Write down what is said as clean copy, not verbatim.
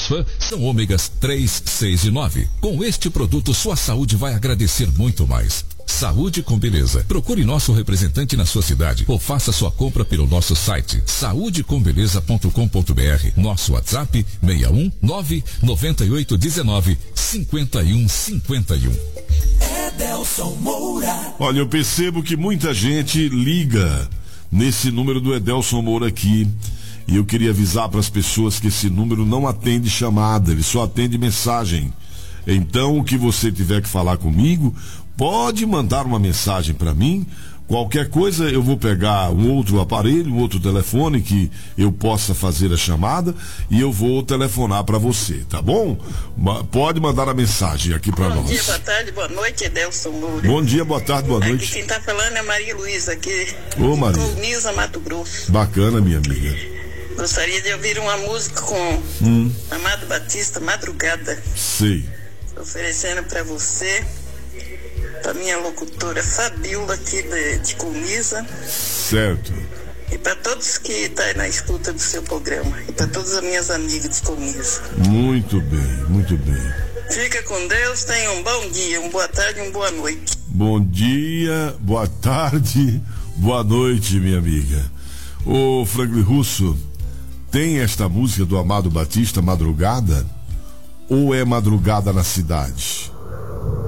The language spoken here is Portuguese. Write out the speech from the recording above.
Transfam são ômegas 3, 6 e 9. Com este produto, sua saúde vai agradecer muito mais. Saúde com beleza. Procure nosso representante na sua cidade ou faça sua compra pelo nosso site saudecombeleza.com.br. Nosso WhatsApp 61 99819 5151. Edelson Moura. Olha, eu percebo que muita gente liga nesse número do Edelson Moura aqui. E eu queria avisar para as pessoas que esse número não atende chamada, ele só atende mensagem. Então, o que você tiver que falar comigo, pode mandar uma mensagem para mim. Qualquer coisa eu vou pegar um outro aparelho, um outro telefone que eu possa fazer a chamada e eu vou telefonar para você, tá bom? Pode mandar a mensagem aqui para nós. Bom dia, boa tarde, boa noite, Edelson Moura. Bom dia, boa tarde, boa noite. Aqui quem tá falando é Maria Luísa, aqui Ô, Maria. de Colniza, Mato Grosso. Bacana, minha amiga. Gostaria de ouvir uma música com Amado Batista, Madrugada. Sei. Oferecendo para você, para minha locutora Fabiola aqui de Colniza. Certo. E para todos que estão aí na escuta do seu programa. E para todas as minhas amigas de Colniza. Muito bem, muito bem. Fica com Deus, tenha um bom dia, uma boa tarde, uma boa noite. Bom dia, boa tarde, boa noite, minha amiga. Ô, Franklin Russo, tem esta música do Amado Batista, Madrugada? Ou é Madrugada na Cidade?